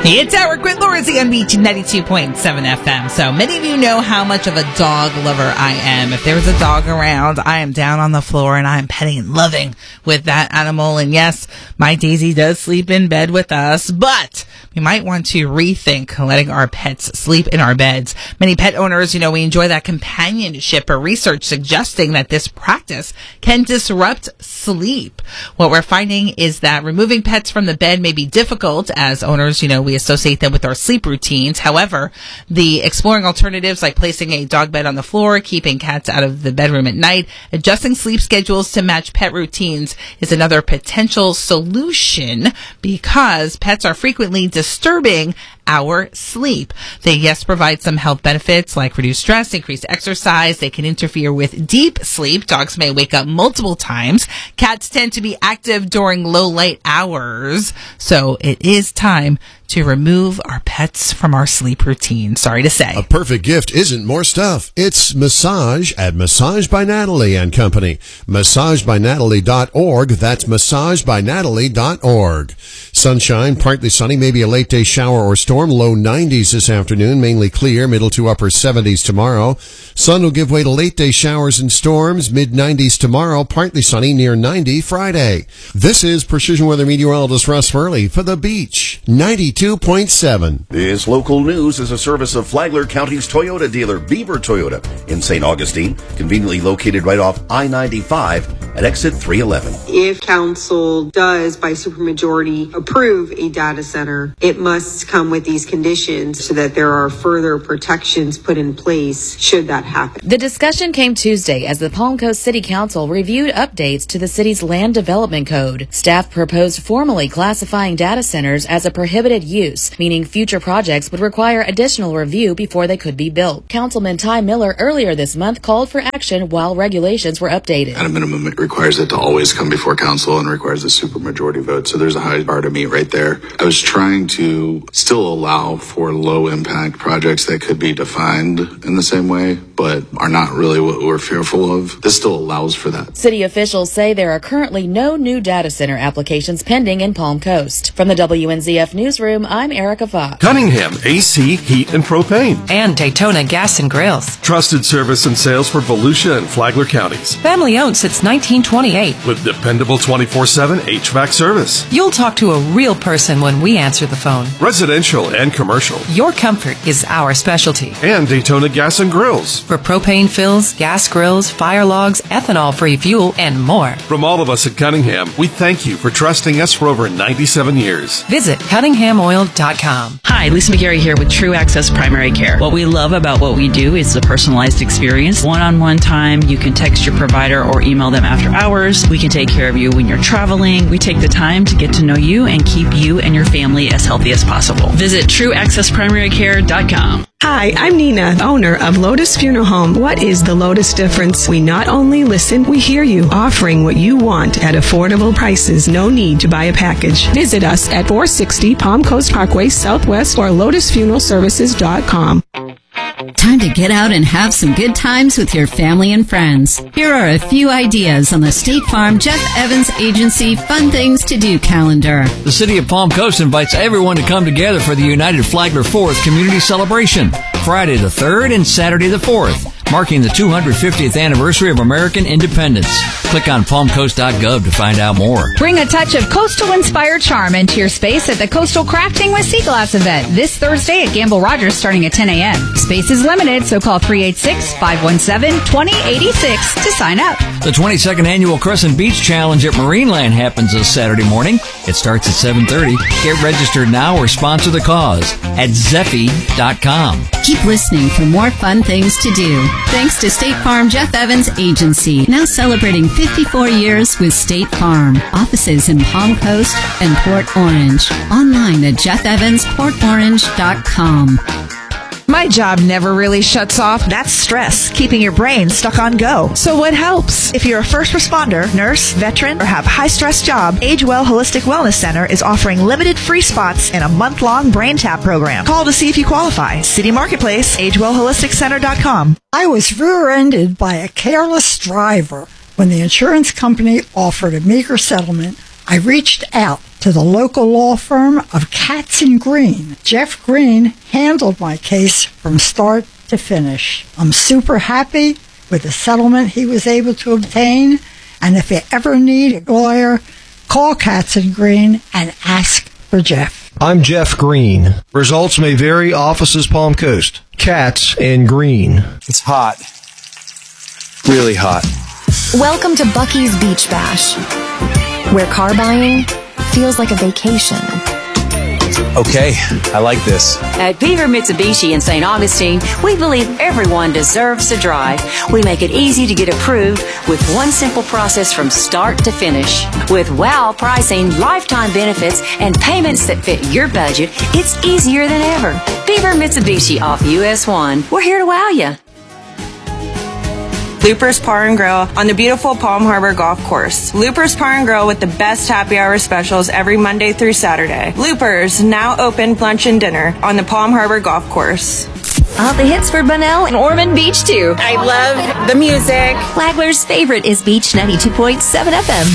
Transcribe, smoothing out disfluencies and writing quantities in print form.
It's our Quit Lordsey on Beach 92.7 FM. So many of you know how much of a dog lover I am. If there's a dog around, I am down on the floor and I am petting and loving with that animal. And yes, my Daisy does sleep in bed with us, but we might want to rethink letting our pets sleep in our beds. Many pet owners, we enjoy that companionship, or research suggesting that this practice can disrupt sleep. What we're finding is that removing pets from the bed may be difficult, as owners, we associate them with our sleep routines. However, the exploring alternatives like placing a dog bed on the floor, keeping cats out of the bedroom at night, adjusting sleep schedules to match pet routines is another potential solution, because pets are frequently disturbing our sleep. They, yes, provide some health benefits like reduced stress, increased exercise. They can interfere with deep sleep. Dogs may wake up multiple times. Cats tend to be active during low light hours. So it is time to remove our pets from our sleep routine. Sorry to say. A perfect gift isn't more stuff. It's massage at Massage by Natalie and Company. MassageByNatalie.org. That's MassageByNatalie.org. Sunshine, partly sunny, maybe a late day shower or storm. Low 90s this afternoon, mainly clear, middle to upper 70s tomorrow. Sun will give way to late day showers and storms, mid 90s tomorrow, partly sunny, near 90 Friday. This is Precision Weather Meteorologist Russ Furley for The Beach 92.7. This local news is a service of Flagler County's Toyota dealer, Beaver Toyota, in St. Augustine, conveniently located right off I-95 at exit 311. If council does, by supermajority, approve a data center, it must come with these conditions so that there are further protections put in place should that happen. The discussion came Tuesday as the Palm Coast City Council reviewed updates to the city's land development code. Staff proposed formally classifying data centers as a prohibited use, meaning future projects would require additional review before they could be built. Councilman Ty Miller earlier this month called for action while regulations were updated. At a minimum, it requires it to always come before council and requires a supermajority vote. So there's a high bar to meet right there. I was trying to still allow for low impact projects that could be defined in the same way, but are not really what we're fearful of. This still allows for that. City officials say there are currently no new data center applications pending in Palm Coast. From the WNZF Newsroom, I'm Erica Fox. Cunningham, AC, heat, and propane. And Daytona Gas and Grills. Trusted service and sales for Volusia and Flagler counties. Family owned since 1928. With dependable 24/7 HVAC service. You'll talk to a real person when we answer the phone. Residential and commercial. Your comfort is our specialty. And Daytona Gas and Grills. For propane fills, gas grills, fire logs, ethanol-free fuel, and more. From all of us at Cunningham, we thank you for trusting us for over 97 years. Visit CunninghamOil.com. Hi, Lisa McGarry here with True Access Primary Care. What we love about what we do is the personalized experience. One-on-one time, you can text your provider or email them after hours. We can take care of you when you're traveling. We take the time to get to know you and keep you and your family as healthy as possible. Visit TrueAccessPrimaryCare.com. Hi, I'm Nina, owner of Lotus Funeral Home. What is the Lotus difference? We not only listen, we hear you, offering what you want at affordable prices. No need to buy a package. Visit us at 460 Palm Coast Parkway Southwest or LotusFuneralServices.com. Time to get out and have some good times with your family and friends. Here are a few ideas on the State Farm Jeff Evans Agency Fun Things to Do calendar. The City of Palm Coast invites everyone to come together for the United Flagler 4th Community Celebration, Friday the 3rd and Saturday the 4th, marking the 250th anniversary of American independence. Click on palmcoast.gov to find out more. Bring a touch of coastal-inspired charm into your space at the Coastal Crafting with Sea Glass event this Thursday at Gamble Rogers starting at 10 a.m. Space is limited, so call 386-517-2086 to sign up. The 22nd Annual Crescent Beach Challenge at Marineland happens this Saturday morning. It starts at 7:30. Get registered now or sponsor the cause at Zeffy.com. Keep listening for more fun things to do. Thanks to State Farm Jeff Evans Agency, now celebrating 54 years with State Farm. Offices in Palm Coast and Port Orange. Online at JeffEvansPortOrange.com. My job never really shuts off. That's stress, keeping your brain stuck on go. So what helps? If you're a first responder, nurse, veteran, or have a high-stress job, Age Well Holistic Wellness Center is offering limited free spots in a month-long brain tap program. Call to see if you qualify. City Marketplace, AgeWellHolisticCenter.com. I was rear-ended by a careless driver when the insurance company offered a meager settlement I reached out to the local law firm of Katz & Green. Jeff Green handled my case from start to finish. I'm super happy with the settlement he was able to obtain, and if you ever need a lawyer, call Katz & Green and ask for Jeff. I'm Jeff Green. Results may vary. Offices Palm Coast. Katz & Green. It's hot. Really hot. Welcome to Buc-ee's Beach Bash, where car buying feels like a vacation. Okay, I like this. At Beaver Mitsubishi in St. Augustine, we believe everyone deserves to drive. We make it easy to get approved with one simple process from start to finish. With wow pricing, lifetime benefits, and payments that fit your budget, it's easier than ever. Beaver Mitsubishi off US 1. We're here to wow you. Loopers Bar and Grill on the beautiful Palm Harbor Golf Course. Loopers Bar and Grill with the best happy hour specials every Monday through Saturday. Loopers, now open lunch and dinner on the Palm Harbor Golf Course. All the hits for Bunnell and Ormond Beach, too. I love the music. Flagler's favorite is Beach 92.7 FM.